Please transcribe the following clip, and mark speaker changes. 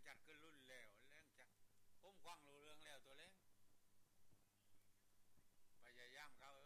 Speaker 1: จัดขึ้นรุ่นแล้วแรงจัดผมควังรู้เรื่องแล้วตัวเล้งพยายามเขา